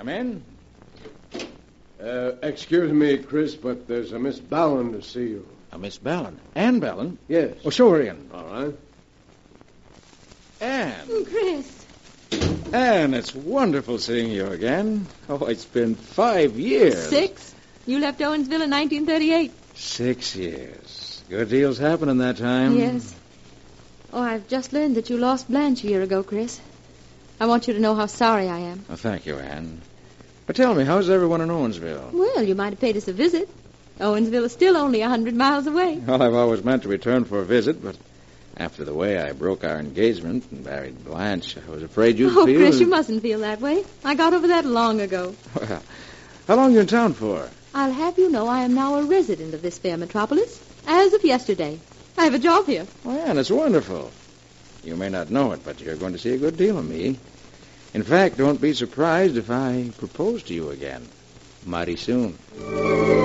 Come in. Excuse me, Chris, but there's a Miss Ballon to see you. A Miss Ballon. Ann Ballon? Yes. Oh, show her in. All right. Ann. Chris. Ann, it's wonderful seeing you again. Oh, it's been 5 years. 6. You left Owensville in 1938. 6 years. Good deals happened in that time. Yes. Oh, I've just learned that you lost Blanche a year ago, Chris. I want you to know how sorry I am. Oh, thank you, Ann. But tell me, how's everyone in Owensville? Well, you might have paid us a visit. Owensville is still only 100 miles away. Well, I've always meant to return for a visit, but after the way I broke our engagement and married Blanche, I was afraid you'd feel... Oh, Chris, you mustn't feel that way. I got over that long ago. Well, how long are you in town for? I'll have you know I am now a resident of this fair metropolis, as of yesterday. I have a job here. Oh, Ann, it's wonderful. You may not know it, but you're going to see a good deal of me. In fact, don't be surprised if I propose to you again mighty soon.